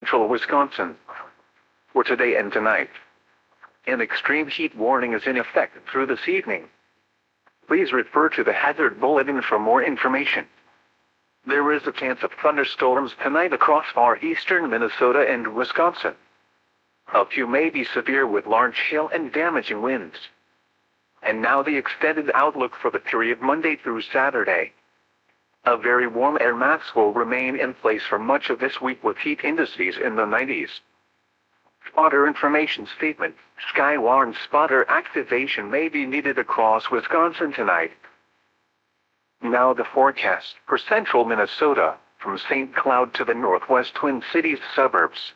central Wisconsin. For today and tonight, an extreme heat warning is in effect through this evening. Please refer to the hazard bulletin for more information. There is a chance of thunderstorms tonight across far eastern Minnesota and Wisconsin. A few may be severe with large hail and damaging winds. And now the extended outlook for the period Monday through Saturday. A very warm air mass will remain in place for much of this week with heat indices in the 90s. Spotter information statement: Skywarn spotter activation may be needed across Wisconsin tonight. Now the forecast for central Minnesota, from St. Cloud to the northwest Twin Cities suburbs.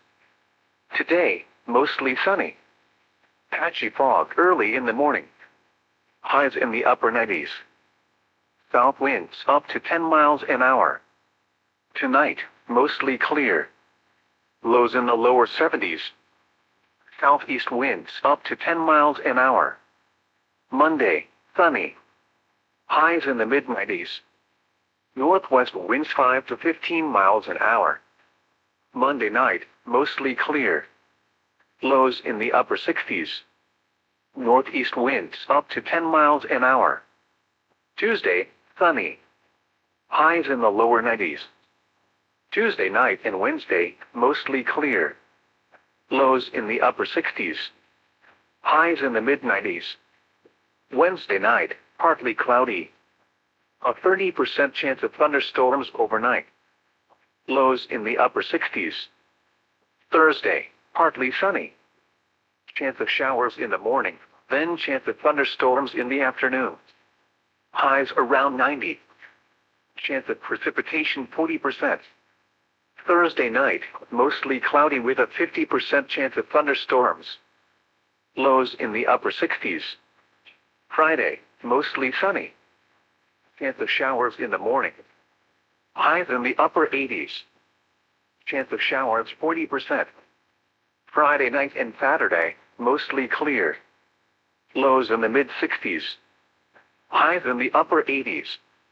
Today, mostly sunny. Patchy fog early in the morning. Highs in the upper 90s. South winds up to 10 miles an hour. Tonight, mostly clear. Lows in the lower 70s. Southeast winds up to 10 miles an hour. Monday, sunny. Highs in the mid-90s. Northwest winds 5 to 15 miles an hour. Monday night, mostly clear. Lows in the upper 60s. Northeast winds up to 10 miles an hour. Tuesday, sunny. Highs in the lower 90s. Tuesday night and Wednesday, mostly clear. Lows in the upper 60s. Highs in the mid-90s. Wednesday night, partly cloudy. A 30% chance of thunderstorms overnight. Lows in the upper 60s. Thursday, partly sunny. Chance of showers in the morning, then chance of thunderstorms in the afternoon. Highs around 90. Chance of precipitation 40%. Thursday night, mostly cloudy with a 50% chance of thunderstorms. Lows in the upper 60s. Friday, mostly sunny. Chance of showers in the morning. Highs in the upper 80s. Chance of showers 40%. Friday night and Saturday, mostly clear. Lows in the mid-60s. Highs in the upper 80s.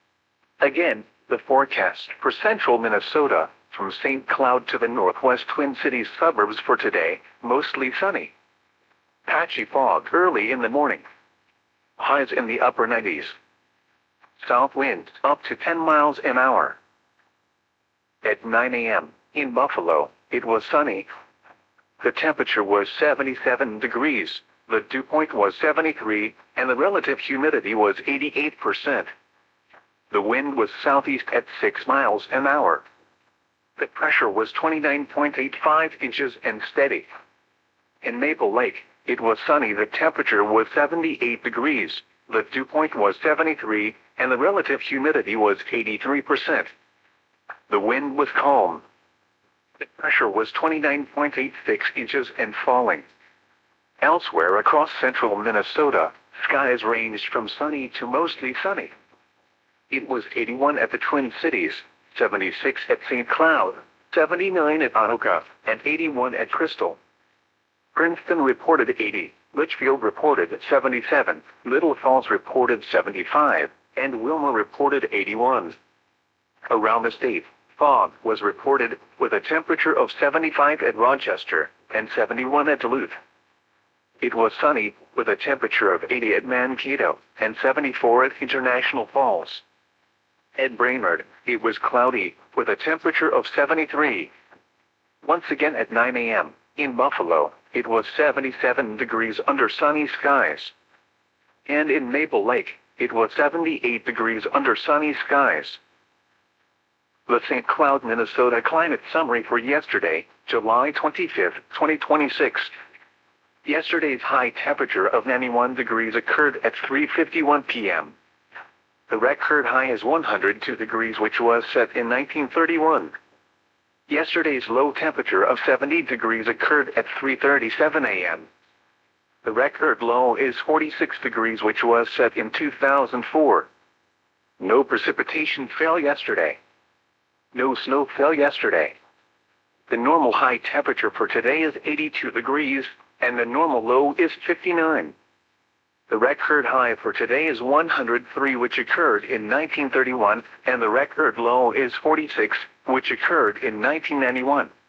Again, the forecast for central Minnesota, from St. Cloud to the northwest Twin Cities suburbs for today, mostly sunny. Patchy fog early in the morning. Highs in the upper 90s. South winds up to 10 miles an hour. At 9 a.m., in Buffalo, it was sunny. The temperature was 77 degrees, the dew point was 73, and the relative humidity was 88%. The wind was southeast at 6 miles an hour. The pressure was 29.85 inches and steady. In Maple Lake, it was sunny. The temperature was 78 degrees, the dew point was 73, and the relative humidity was 83%. The wind was calm. The pressure was 29.86 inches and falling. Elsewhere across central Minnesota, skies ranged from sunny to mostly sunny. It was 81 at the Twin Cities, 76 at St. Cloud, 79 at Anoka, and 81 at Crystal. Princeton reported 80, Litchfield reported 77, Little Falls reported 75, and Wilma reported 81. Around the state, fog was reported, with a temperature of 75 at Rochester, and 71 at Duluth. It was sunny, with a temperature of 80 at Mankato, and 74 at International Falls. At Brainerd, it was cloudy, with a temperature of 73. Once again at 9 a.m., in Buffalo, it was 77 degrees under sunny skies. And in Maple Lake, it was 78 degrees under sunny skies. The St. Cloud, Minnesota climate summary for yesterday, July 25, 2026. Yesterday's high temperature of 91 degrees occurred at 3:51 p.m. The record high is 102 degrees, which was set in 1931. Yesterday's low temperature of 70 degrees occurred at 3:37 a.m. The record low is 46 degrees, which was set in 2004. No precipitation fell yesterday. No snow fell yesterday. The normal high temperature for today is 82 degrees, and the normal low is 59. The record high for today is 103, which occurred in 1931, and the record low is 46, which occurred in 1991.